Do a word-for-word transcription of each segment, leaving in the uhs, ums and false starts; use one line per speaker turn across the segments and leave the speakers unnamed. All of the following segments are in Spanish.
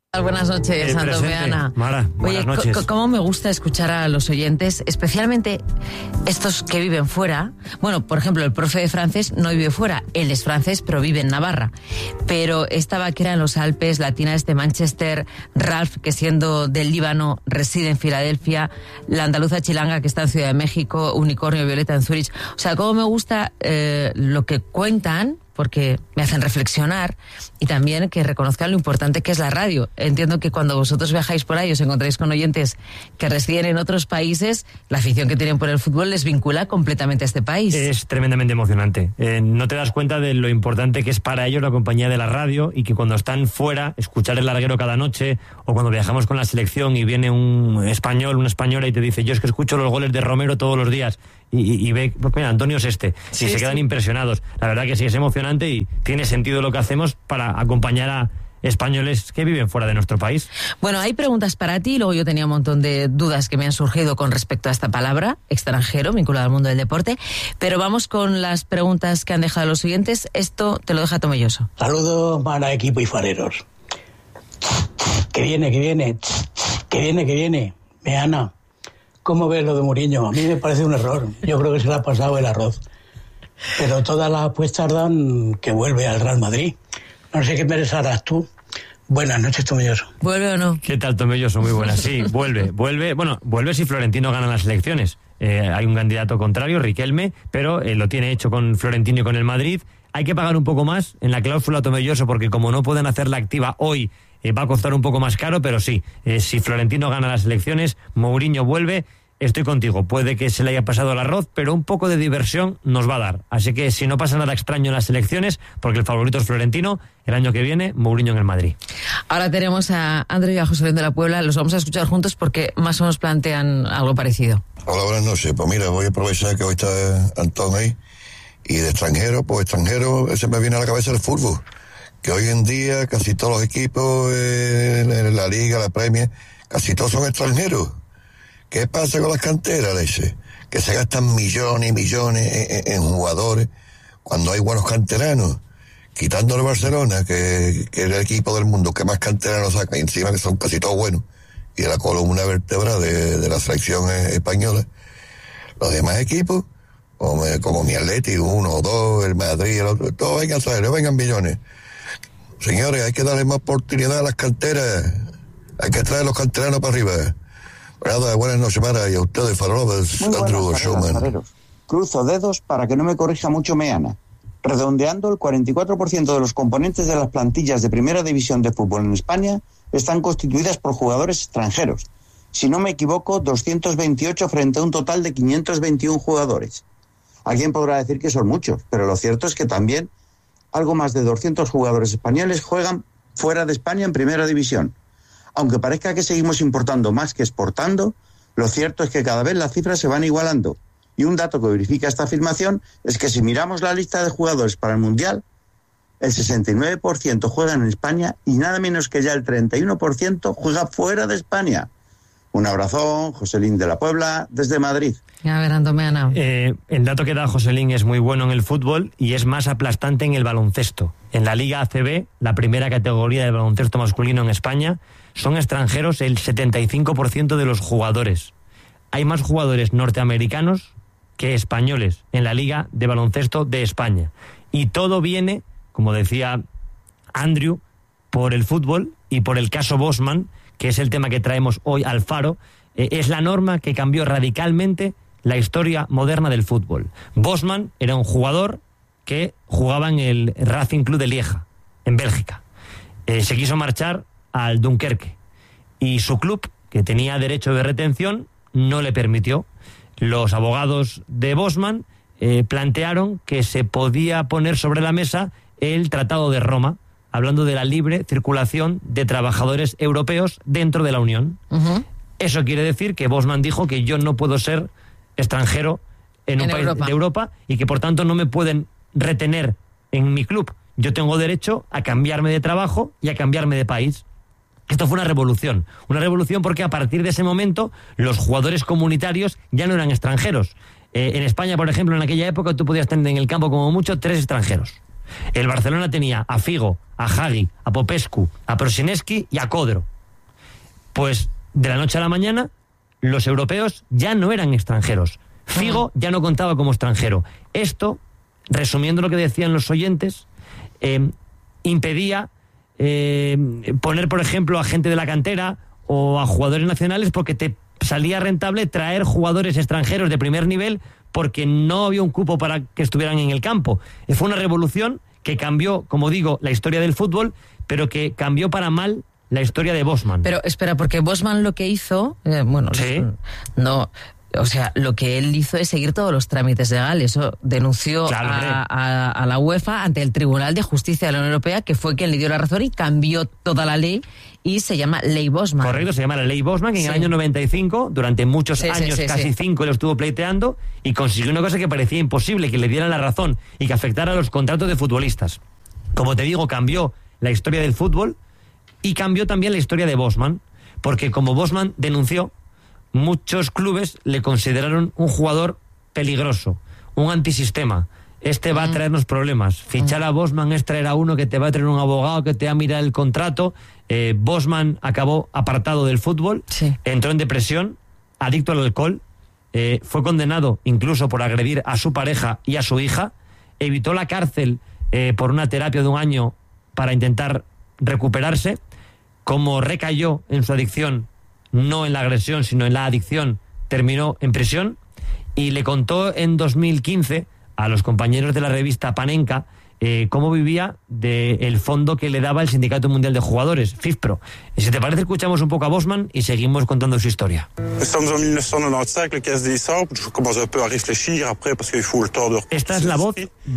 Buenas noches, Santomeana.
Mara, buenas
Oye,
noches.
c- cómo me gusta escuchar a los oyentes, especialmente estos que viven fuera. Bueno, por ejemplo, el profe de francés no vive fuera, él es francés, pero vive en Navarra. Pero esta vaquera en los Alpes, Latina es de Manchester, Ralph, que siendo del Líbano, reside en Filadelfia, la andaluza Chilanga, que está en Ciudad de México, Unicornio Violeta en Zurich. O sea, cómo me gusta eh, lo que cuentan, porque me hacen reflexionar, y también que reconozcan lo importante que es la radio. Entiendo que cuando vosotros viajáis por ahí os encontráis con oyentes que residen en otros países, la afición que tienen por el fútbol les vincula completamente a este país.
Es tremendamente emocionante. Eh, no te das cuenta de lo importante que es para ellos la compañía de la radio, y que cuando están fuera, escuchar el larguero cada noche, o cuando viajamos con la selección y viene un español, una española y te dice, yo es que escucho los goles de Romero todos los días, y, y, y ve, pues mira, Antonio es este,
sí,
y se
sí.
quedan impresionados. La verdad que sí, es emocionante y tiene sentido lo que hacemos para acompañar a españoles que viven fuera de nuestro país.
Bueno, hay preguntas para ti, luego yo tenía un montón de dudas que me han surgido con respecto a esta palabra, extranjero, vinculado al mundo del deporte, pero vamos con las preguntas que han dejado los oyentes. Esto te lo deja Tomelloso.
Saludos para equipo y fareros. Que viene, que viene, que viene, que viene. Meana, ¿cómo ves lo de Mourinho? A mí me parece un error. Yo creo que se le ha pasado el arroz. Pero todas las apuestas dan que vuelve al Real Madrid. No sé qué pensarás tú. Buenas noches, Tomelloso.
¿Vuelve o no?
¿Qué tal, Tomelloso? Muy buenas. Sí, vuelve, vuelve. Bueno, vuelve si Florentino gana las elecciones. Eh, hay un candidato contrario, Riquelme, pero eh, lo tiene hecho con Florentino y con el Madrid. Hay que pagar un poco más en la cláusula, Tomelloso, porque como no pueden hacerla activa hoy, eh, va a costar un poco más caro, pero sí, eh, si Florentino gana las elecciones, Mourinho vuelve. Estoy contigo, puede que se le haya pasado el arroz, pero un poco de diversión nos va a dar. Así que si no pasa nada extraño en las elecciones, porque el favorito es Florentino, el año que viene, Mourinho en el Madrid.
Ahora tenemos a Andreu y a José Luis de la Puebla, los vamos a escuchar juntos porque más o menos plantean algo parecido.
Hola, buenas noches. Pues mira, voy a aprovechar que hoy está Antón ahí, y de extranjero, pues extranjero, se me viene a la cabeza el fútbol. Que hoy en día casi todos los equipos eh, en la Liga, la Premier, casi todos son extranjeros. ¿Qué pasa con las canteras, leche? Que se gastan millones y millones en, en, en jugadores cuando hay buenos canteranos. Quitando el Barcelona, que, que es el equipo del mundo que más canteranos saca, y encima que son casi todos buenos, y la columna vertebral de, de la selección española. Los demás equipos, como, como mi Atleti, uno o dos, el Madrid, el otro, todos vengan a traer, no vengan millones. Señores, hay que darle más oportunidad a las canteras. Hay que traer los canteranos para arriba. Nada, buenas noches, Mara, y a ustedes, farolas, Andrew Showman.
Cruzo dedos para que no me corrija mucho Meana. Redondeando, el cuarenta y cuatro por ciento de los componentes de las plantillas de primera división de fútbol en España están constituidas por jugadores extranjeros. Si no me equivoco, doscientos veintiocho frente a un total de quinientos veintiuno jugadores. Alguien podrá decir que son muchos, pero lo cierto es que también algo más de doscientos jugadores españoles juegan fuera de España en primera división. Aunque parezca que seguimos importando más que exportando, lo cierto es que cada vez las cifras se van igualando. Y un dato que verifica esta afirmación es que si miramos la lista de jugadores para el Mundial, el sesenta y nueve por ciento juegan en España y nada menos que ya el treinta y uno por ciento juega fuera de España. Un abrazo, Joselín de la Puebla, desde Madrid.
A ver, Antomeana.
Eh, el dato que da Joselín es muy bueno en el fútbol y es más aplastante en el baloncesto. En la Liga A C B, la primera categoría de baloncesto masculino en España, son extranjeros el setenta y cinco por ciento de los jugadores. Hay más jugadores norteamericanos que españoles en la Liga de Baloncesto de España. Y todo viene, como decía Andrew, por el fútbol y por el caso Bosman, que es el tema que traemos hoy al Faro. Eh, es la norma que cambió radicalmente la historia moderna del fútbol. Bosman era un jugador que jugaba en el Racing Club de Lieja, en Bélgica. Eh, se quiso marchar al Dunkerque y su club, que tenía derecho de retención, no le permitió. Los abogados de Bosman eh, plantearon que se podía poner sobre la mesa el Tratado de Roma, hablando de la libre circulación de trabajadores europeos dentro de la Unión. Uh-huh. Eso quiere decir que Bosman dijo que yo no puedo ser extranjero en, en un país Europa. de Europa y que por tanto no me pueden retener en mi club. Yo tengo derecho a cambiarme de trabajo y a cambiarme de país. Esto fue una revolución. Una revolución porque a partir de ese momento los jugadores comunitarios ya no eran extranjeros. Eh, en España, por ejemplo, en aquella época tú podías tener en el campo como mucho tres extranjeros. El Barcelona tenía a Figo, a Hagi, a Popescu, a Prosineski y a Kodro. Pues de la noche a la mañana los europeos ya no eran extranjeros. Figo ya no contaba como extranjero. Esto, resumiendo lo que decían los oyentes, eh, impedía eh, poner, por ejemplo, a gente de la cantera o a jugadores nacionales porque te salía rentable traer jugadores extranjeros de primer nivel porque no había un cupo para que estuvieran en el campo. Fue una revolución que cambió, como digo, la historia del fútbol, pero que cambió para mal la historia de Bosman.
Pero espera, porque Bosman lo que hizo, eh, bueno,
¿sí?
no... O sea, lo que él hizo es seguir todos los trámites legales. Eso denunció
claro,
a, a, a la UEFA ante el Tribunal de Justicia de la Unión Europea, que fue quien le dio la razón y cambió toda la ley, y se llama Ley Bosman.
Correcto, se llama la Ley Bosman, que en sí. el año noventa y cinco, durante muchos
sí,
años,
sí, sí,
casi
sí.
cinco, lo estuvo pleiteando y consiguió una cosa que parecía imposible, que le dieran la razón y que afectara a los contratos de futbolistas. Como te digo, cambió la historia del fútbol y cambió también la historia de Bosman, porque como Bosman denunció, muchos clubes le consideraron un jugador peligroso, un antisistema. Este va a traernos problemas. Fichar a Bosman es traer a uno que te va a traer un abogado que te va a mirar el contrato. Eh, Bosman acabó apartado del fútbol,
sí.
entró en depresión, adicto al alcohol, eh, fue condenado incluso por agredir a su pareja y a su hija, evitó la cárcel eh, por una terapia de un año para intentar recuperarse. Como recayó en su adicción, no en la agresión, sino en la adicción, terminó en prisión y le contó en dos mil quince a los compañeros de la revista Panenka eh, cómo vivía del fondo que le daba el Sindicato Mundial de Jugadores, FIFPro. Y si te parece, escuchamos un poco a Bosman y seguimos contando su historia. Esta es la voz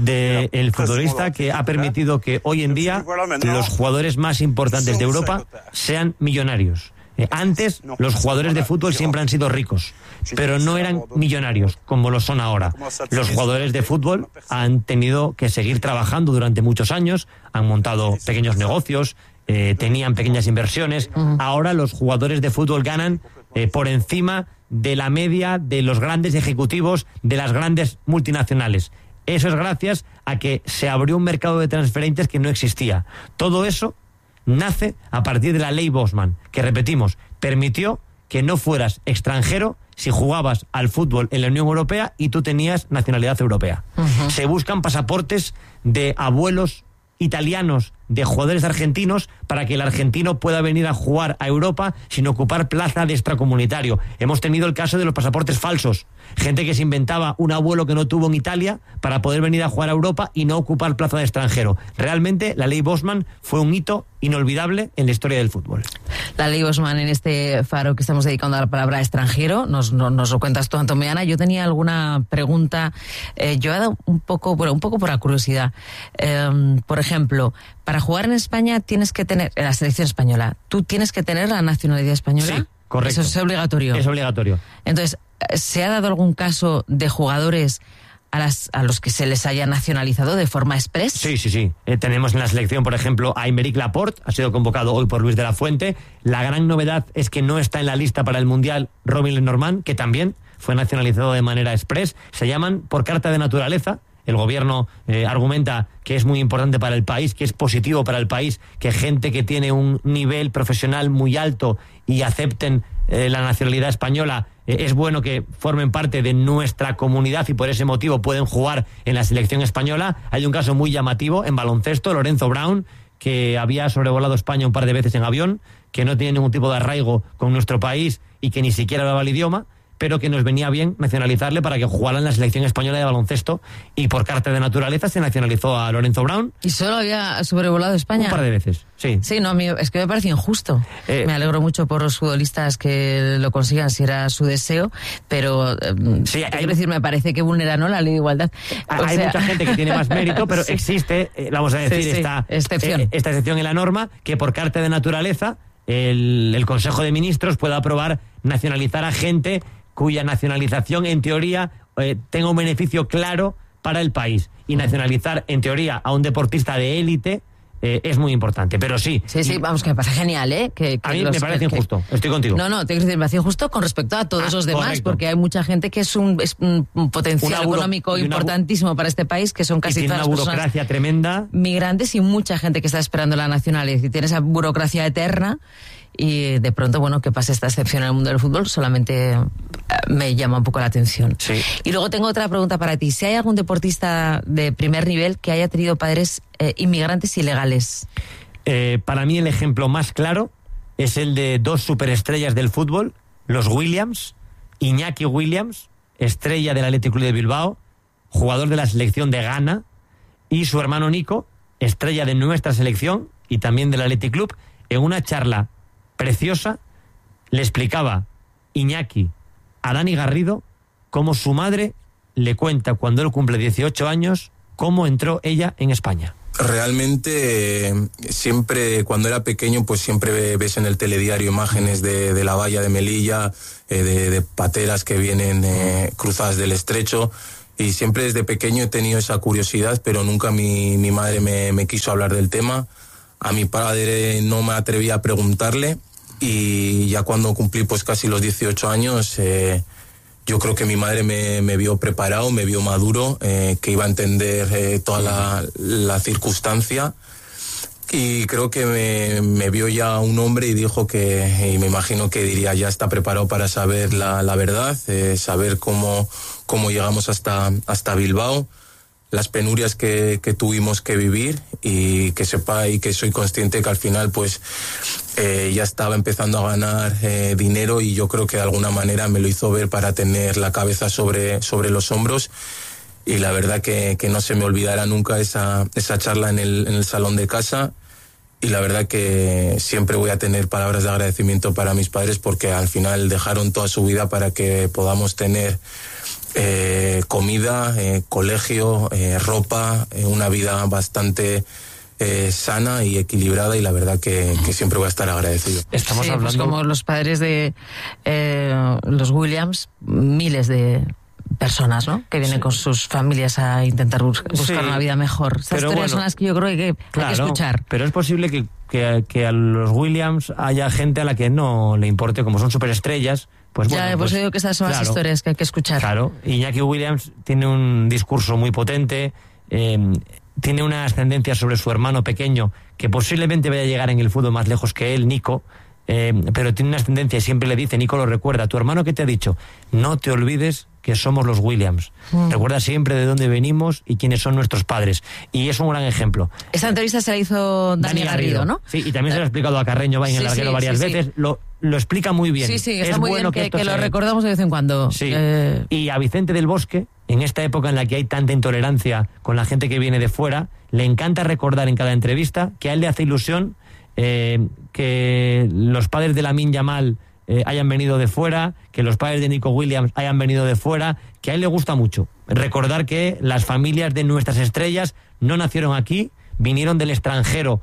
del futbolista que ha permitido que hoy en día los jugadores más importantes de Europa sean millonarios. Eh, antes los jugadores de fútbol siempre han sido ricos, pero no eran millonarios como lo son ahora. Los jugadores de fútbol han tenido que seguir trabajando durante muchos años, han montado pequeños negocios, eh, tenían pequeñas inversiones. Ahora los jugadores de fútbol ganan eh, por encima de la media de los grandes ejecutivos de las grandes multinacionales. Eso es gracias a que se abrió un mercado de transferentes que no existía. Todo eso nace a partir de la Ley Bosman, que, repetimos, permitió que no fueras extranjero si jugabas al fútbol en la Unión Europea y tú tenías nacionalidad europea. Uh-huh. Se buscan pasaportes de abuelos italianos, de jugadores argentinos, para que el argentino pueda venir a jugar a Europa sin ocupar plaza de extracomunitario. Hemos tenido el caso de los pasaportes falsos. Gente que se inventaba un abuelo que no tuvo en Italia para poder venir a jugar a Europa y no ocupar plaza de extranjero. Realmente la Ley Bosman fue un hito inolvidable en la historia del fútbol.
La Ley Bosman, en este faro que estamos dedicando a la palabra extranjero, nos, nos, nos lo cuentas tú, Antón Meana. Yo tenía alguna pregunta, eh, yo he dado un poco, bueno, un poco por la curiosidad. Eh, por ejemplo, para jugar en España tienes que tener, en la selección española, ¿tú tienes que tener la nacionalidad española?
Sí, correcto.
Eso es obligatorio.
Es obligatorio.
Entonces, ¿se ha dado algún caso de jugadores a, las, a los que se les haya nacionalizado de forma express?
Sí, sí, sí. Eh, tenemos en la selección, por ejemplo, a Aymeric Laporte, ha sido convocado hoy por Luis de la Fuente. La gran novedad es que no está en la lista para el Mundial Robin Lenormand, que también fue nacionalizado de manera express. Se llaman por carta de naturaleza. El gobierno eh, argumenta que es muy importante para el país, que es positivo para el país, que gente que tiene un nivel profesional muy alto y acepten eh, la nacionalidad española, eh, es bueno que formen parte de nuestra comunidad y por ese motivo pueden jugar en la selección española. Hay un caso muy llamativo en baloncesto, Lorenzo Brown, que había sobrevolado España un par de veces en avión, que no tiene ningún tipo de arraigo con nuestro país y que ni siquiera hablaba el idioma, pero que nos venía bien nacionalizarle para que jugara en la selección española de baloncesto, y por carta de naturaleza se nacionalizó a Lorenzo Brown.
¿Y solo había sobrevolado España?
Un par de veces, sí.
Sí, no, es que me parece injusto. Eh, me alegro mucho por los futbolistas que lo consigan, si era su deseo, pero eh,
sí, hay,
quiero decir, me parece que vulnera, ¿no?, la ley de igualdad.
O hay sea... mucha gente que tiene más mérito, pero sí. existe, eh, vamos a decir, sí, sí. Esta,
excepción.
Eh, esta excepción en la norma, que por carta de naturaleza el, el Consejo de Ministros pueda aprobar nacionalizar a gente cuya nacionalización, en teoría, eh, tenga un beneficio claro para el país. Y nacionalizar, en teoría, a un deportista de élite eh, es muy importante. Pero sí.
Sí, sí, vamos, que me parece genial, ¿eh? Que, que
a mí
los,
me parece
que,
injusto, estoy contigo.
No, no, tengo que decir, me parece injusto con respecto a todos
ah,
los demás,
correcto.
porque hay mucha gente que es un, es un potencial
buro,
económico
una,
importantísimo para este país, que son casi
y
todas
una
las personas
burocracia tremenda.
Migrantes y mucha gente que está esperando la nacionalidad. Y tiene esa burocracia eterna. Y de pronto, bueno, que pase esta excepción en el mundo del fútbol solamente eh, me llama un poco la atención.
Sí.
Y luego tengo otra pregunta para ti. Si hay algún deportista de primer nivel que haya tenido padres eh, inmigrantes ilegales.
Eh, para mí el ejemplo más claro es el de dos superestrellas del fútbol, los Williams, Iñaki Williams, estrella del Athletic Club de Bilbao, jugador de la selección de Ghana, y su hermano Nico, estrella de nuestra selección y también del Athletic Club. En una charla preciosa le explicaba Iñaki a Dani Garrido cómo su madre le cuenta cuando él cumple dieciocho años cómo entró ella en España.
Realmente eh, siempre cuando era pequeño pues siempre ves en el telediario imágenes de, de la valla de Melilla, eh, de, de pateras que vienen eh, cruzadas del estrecho, y siempre desde pequeño he tenido esa curiosidad, pero nunca mi, mi madre me, me quiso hablar del tema. A mi padre no me atreví a preguntarle, y ya cuando cumplí pues casi los dieciocho años, eh, yo creo que mi madre me, me vio preparado, me vio maduro, eh, que iba a entender eh, toda la, la circunstancia, y creo que me, me vio ya un hombre y dijo que, y me imagino que diría, ya está preparado para saber la, la verdad, eh, saber cómo, cómo llegamos hasta, hasta Bilbao, las penurias que, que tuvimos que vivir, y que sepa y que soy consciente que al final pues eh, ya estaba empezando a ganar eh, dinero, y yo creo que de alguna manera me lo hizo ver para tener la cabeza sobre, sobre los hombros, y la verdad que, que no se me olvidará nunca esa, esa charla en el, en el salón de casa, y la verdad que siempre voy a tener palabras de agradecimiento para mis padres, porque al final dejaron toda su vida para que podamos tener Eh, comida, eh, colegio, eh, ropa, eh, una vida bastante eh, sana y equilibrada, y la verdad que, que siempre voy a estar agradecido.
Estamos
sí,
hablando
pues como los padres de eh, los Williams, miles de personas, ¿no? Que vienen sí. con sus familias a intentar bus- buscar sí. una vida mejor. Estas historias bueno, son las que yo creo que
claro,
hay que escuchar.
Pero es posible que, que, que a los Williams haya gente a la que no le importe, como son superestrellas. Pues
ya,
bueno,
pues
pues
digo que estas son claro, las historias que hay que escuchar.
Claro, Iñaki Williams tiene un discurso muy potente, eh, tiene una ascendencia sobre su hermano pequeño, que posiblemente vaya a llegar en el fútbol más lejos que él, Nico, eh, pero tiene una ascendencia y siempre le dice, Nico lo recuerda, tu hermano que te ha dicho, no te olvides que somos los Williams. Mm. Recuerda siempre de dónde venimos y quiénes son nuestros padres. Y es un gran ejemplo.
Esta entrevista se la hizo Dani, Dani Garrido, Garrido, ¿no?
Sí, y también se lo ha explicado a Carreño Bain, sí, el larguero, sí, varias sí, veces. Sí. Lo, lo explica muy bien.
Sí, sí, está
es
muy
bueno
bien que, que, que
se...
lo recordamos de vez en cuando.
Sí.
Eh...
Y a Vicente del Bosque, en esta época en la que hay tanta intolerancia con la gente que viene de fuera, le encanta recordar en cada entrevista que a él le hace ilusión eh, que los padres de Lamine Yamal Eh, hayan venido de fuera, que los padres de Nico Williams hayan venido de fuera, que a él le gusta mucho recordar que las familias de nuestras estrellas no nacieron aquí, vinieron del extranjero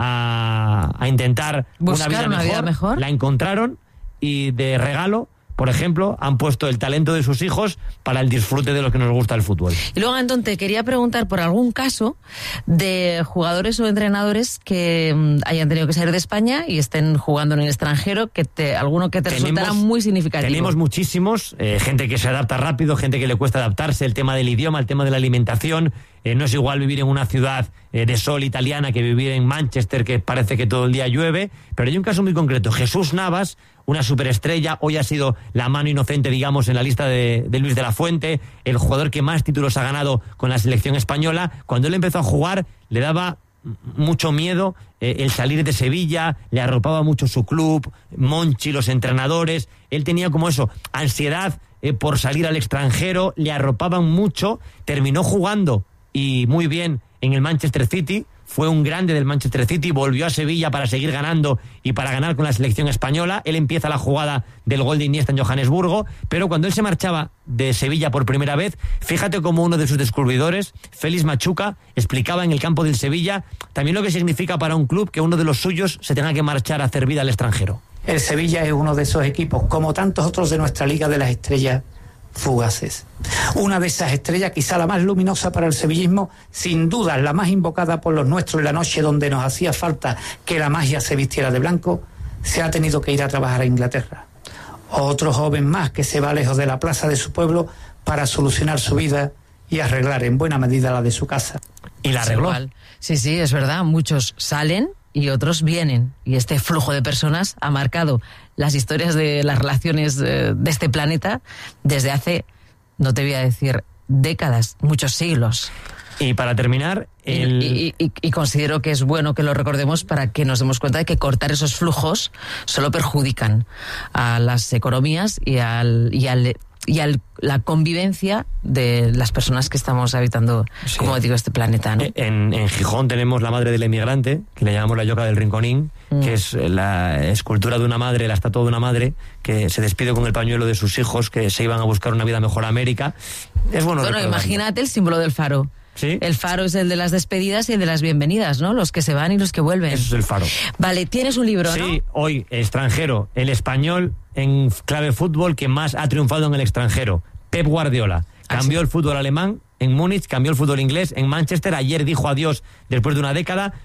a, a intentar
buscar
una, vida,
una
mejor,
vida mejor,
la encontraron, y de regalo, por ejemplo, han puesto el talento de sus hijos para el disfrute de lo que nos gusta el fútbol.
Y luego, Antón, te quería preguntar por algún caso de jugadores o entrenadores que um, hayan tenido que salir de España y estén jugando en el extranjero, que te, alguno que te tenemos, resultara muy significativo.
Tenemos muchísimos, eh, gente que se adapta rápido, gente que le cuesta adaptarse, el tema del idioma, el tema de la alimentación. Eh, no es igual vivir en una ciudad eh, de sol italiana que vivir en Manchester, que parece que todo el día llueve. Pero hay un caso muy concreto. Jesús Navas, una superestrella, hoy ha sido la mano inocente, digamos, en la lista de, de Luis de la Fuente, el jugador que más títulos ha ganado con la selección española. Cuando él empezó a jugar, le daba mucho miedo eh, el salir de Sevilla, le arropaba mucho su club, Monchi, los entrenadores. Él tenía como eso, ansiedad eh, por salir al extranjero, le arropaban mucho, terminó jugando y muy bien en el Manchester City, fue un grande del Manchester City, volvió a Sevilla para seguir ganando y para ganar con la selección española. Él empieza la jugada del gol de Iniesta en Johannesburgo, pero cuando él se marchaba de Sevilla por primera vez, fíjate cómo uno de sus descubridores, Félix Machuca, explicaba en el campo del Sevilla también lo que significa para un club que uno de los suyos se tenga que marchar a hacer vida al extranjero.
El Sevilla es uno de esos equipos, como tantos otros de nuestra Liga de las Estrellas, fugaces. Una de esas estrellas, quizá la más luminosa para el sevillismo, sin duda la más invocada por los nuestros en la noche donde nos hacía falta que la magia se vistiera de blanco, se ha tenido que ir a trabajar a Inglaterra. Otro joven más que se va lejos de la plaza de su pueblo para solucionar su vida y arreglar en buena medida la de su casa.
Y la arregló.
Sí, sí, es verdad, muchos salen y otros vienen. Y este flujo de personas ha marcado las historias de las relaciones de, de este planeta desde hace, no te voy a decir décadas, muchos siglos.
Y para terminar... El...
Y, y, y, y considero que es bueno que lo recordemos para que nos demos cuenta de que cortar esos flujos solo perjudican a las economías y al... Y al y a la convivencia de las personas que estamos habitando, sí, como digo, este planeta, ¿no?
En, en Gijón tenemos la madre del emigrante, que le llamamos la Yoca del Rinconín, mm. que es la escultura de una madre, la estatua de una madre, que se despide con el pañuelo de sus hijos, que se iban a buscar una vida mejor a América. Es bueno
Bueno,
recordarlo.
Imagínate el símbolo del faro.
¿Sí?
El faro es el de las despedidas y el de las bienvenidas, ¿no? Los que se van y los que vuelven.
Eso es el faro.
Vale, tienes un libro,
sí,
¿no?
Sí, hoy, extranjero, el español en clave fútbol que más ha triunfado en el extranjero. Pep Guardiola. Cambió ¿Ah, sí? el fútbol alemán en Múnich, cambió el fútbol inglés en Manchester. Ayer dijo adiós después de una década.